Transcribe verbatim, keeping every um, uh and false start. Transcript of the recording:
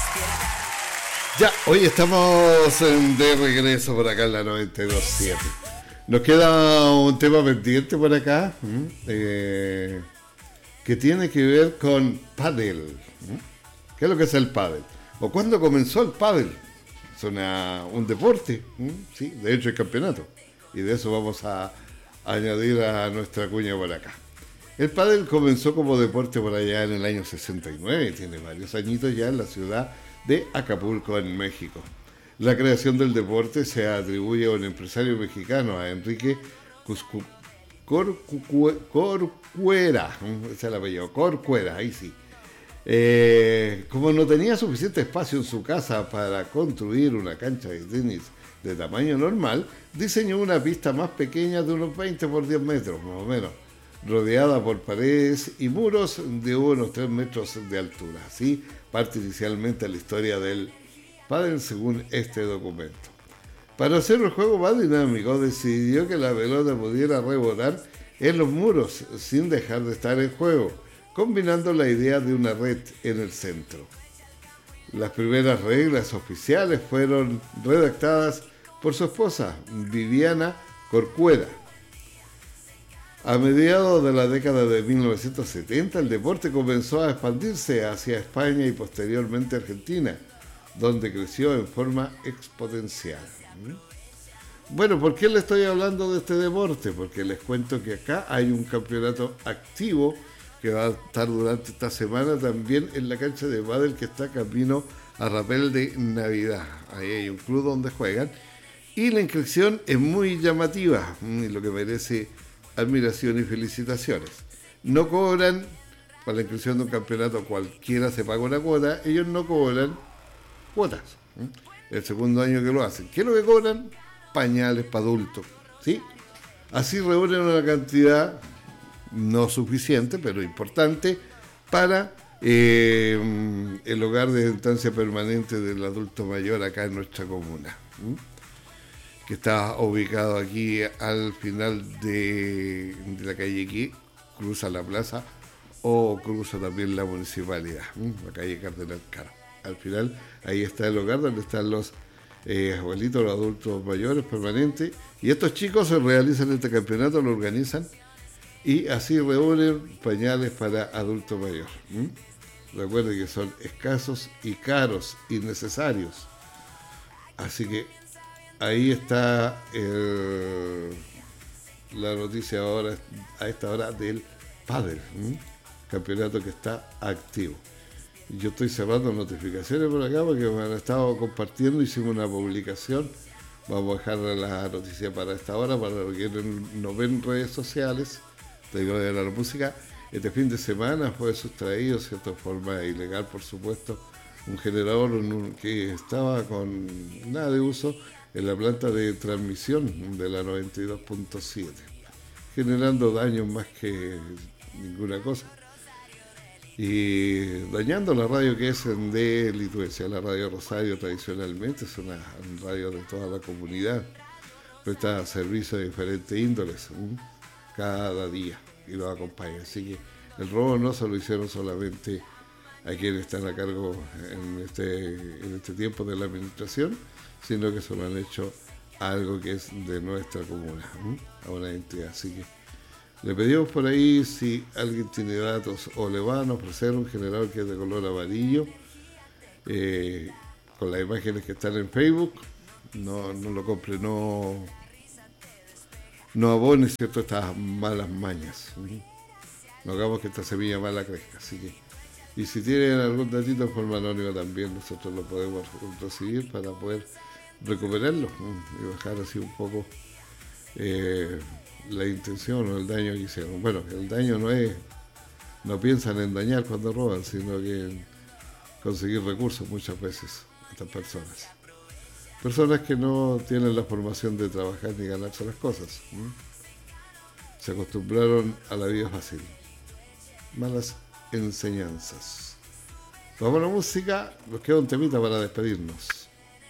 Ya, hoy estamos de regreso por acá en la noventa y dos punto siete. Nos queda un tema pendiente por acá, eh, que tiene que ver con pádel. ¿Qué es lo que es el pádel? ¿O cuándo comenzó el pádel? Es una, un deporte, sí, de hecho el campeonato. Y de eso vamos a añadir a nuestra cuña por acá. El pádel comenzó como deporte por allá en el año sesenta y nueve, tiene varios añitos ya en la ciudad de Acapulco, en México. La creación del deporte se atribuye a un empresario mexicano, a Enrique Cuscu, Corcuera, Corcuera, ese es el apellido, Corcuera, ahí sí. Eh, como no tenía suficiente espacio en su casa para construir una cancha de tenis de tamaño normal, diseñó una pista más pequeña de unos veinte por diez metros, más o menos, rodeada por paredes y muros de unos tres metros de altura. Así parte inicialmente la historia del pádel según este documento. Para hacer el juego más dinámico, decidió que la pelota pudiera rebotar en los muros sin dejar de estar en juego, combinando la idea de una red en el centro. Las primeras reglas oficiales fueron redactadas por su esposa, Viviana Corcuera. A mediados de la década de mil novecientos setenta, el deporte comenzó a expandirse hacia España y posteriormente Argentina, donde creció en forma exponencial. Bueno, ¿por qué le estoy hablando de este deporte? Porque les cuento que acá hay un campeonato activo que va a estar durante esta semana también en la cancha de pádel que está camino a Rapel de Navidad. Ahí hay un club donde juegan y la inscripción es muy llamativa, y lo que merece admiración y felicitaciones. No cobran, para la inscripción de un campeonato cualquiera se paga una cuota, ellos no cobran cuotas. El segundo año que lo hacen. ¿Qué es lo que cobran? Pañales para adultos, ¿sí? Así reúnen una cantidad no suficiente, pero importante, para eh, el hogar de estancia permanente del adulto mayor acá en nuestra comuna, ¿sí? Que está ubicado aquí al final de, de la calle que cruza la plaza o cruza también la municipalidad, ¿sí? La calle Cardenal Caro. Al final, ahí está el hogar donde están los eh, abuelitos, los adultos mayores permanentes. Y estos chicos se realizan este campeonato, lo organizan y así reúnen pañales para adulto mayor. ¿Mm? Recuerden que son escasos y caros y necesarios. Así que ahí está el, la noticia ahora, a esta hora del pádel, ¿Mm? Campeonato que está activo. Yo estoy cerrando notificaciones por acá porque me han estado compartiendo, hicimos una publicación, vamos a dejar la noticia para esta hora, para los que no ven redes sociales, te digo de la música. Este fin de semana fue sustraído, ¿cierto?, de forma ilegal, por supuesto, un generador que estaba con nada de uso en la planta de transmisión de la noventa y dos punto siete, generando daños más que ninguna cosa. Y dañando la radio que es de Lituencia, la radio Rosario tradicionalmente es una radio de toda la comunidad, presta servicios de diferentes índoles, ¿sí?, cada día y los acompaña. Así que el robo no se lo hicieron solamente a quienes están a cargo en este, en este tiempo de la administración, sino que se lo han hecho a algo que es de nuestra comuna, ¿sí?, a una entidad. Así que le pedimos por ahí si alguien tiene datos o le van a ofrecer un generador que es de color amarillo, eh, con las imágenes que están en Facebook. No, no lo compre, no, no abone, ¿cierto?, estas malas mañas. No hagamos que esta semilla mala crezca. Así que, y si tienen algún datito en forma anónima también, nosotros lo podemos recibir para poder recuperarlo, ¿no?, y bajar así un poco eh, la intención o el daño que hicieron. Bueno, el daño no es, no piensan en dañar cuando roban, sino que en conseguir recursos muchas veces a estas personas. Personas que no tienen la formación de trabajar ni ganarse las cosas. ¿Mm? Se acostumbraron a la vida fácil. Malas enseñanzas. Vamos a la música, nos queda un temita para despedirnos.